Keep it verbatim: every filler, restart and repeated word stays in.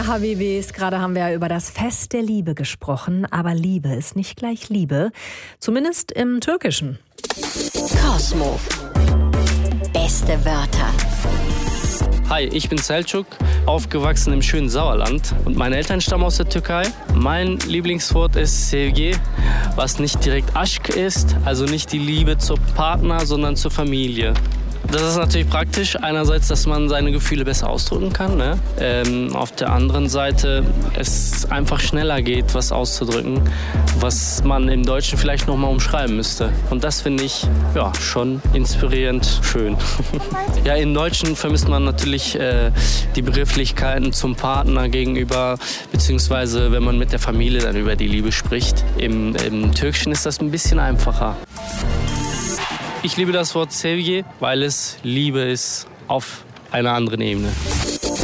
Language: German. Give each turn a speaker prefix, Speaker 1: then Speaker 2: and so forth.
Speaker 1: Habibis, gerade haben wir ja über das Fest der Liebe gesprochen, aber Liebe ist nicht gleich Liebe, zumindest im Türkischen.
Speaker 2: Cosmo. Beste Wörter.
Speaker 3: Hi, ich bin Selçuk, aufgewachsen im schönen Sauerland und meine Eltern stammen aus der Türkei. Mein Lieblingswort ist Sevgi, was nicht direkt Aşk ist, also nicht die Liebe zum Partner, sondern zur Familie. Das ist natürlich praktisch, einerseits, dass man seine Gefühle besser ausdrücken kann, ne? ähm, auf der anderen Seite es einfach schneller geht, was auszudrücken, was man im Deutschen vielleicht nochmal umschreiben müsste. Und das finde ich ja, schon inspirierend schön. Ja, im Deutschen vermisst man natürlich äh, die Begrifflichkeiten zum Partner gegenüber, beziehungsweise wenn man mit der Familie dann über die Liebe spricht. Im, im Türkischen ist das ein bisschen einfacher. Ich liebe das Wort Sevgi, weil es Liebe ist auf einer anderen Ebene.